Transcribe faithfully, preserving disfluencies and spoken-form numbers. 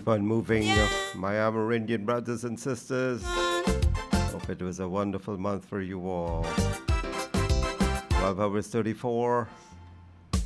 Keep on moving, uh, my Amerindian brothers and sisters. Hope it was a wonderful month for you all. twelve hours thirty-four.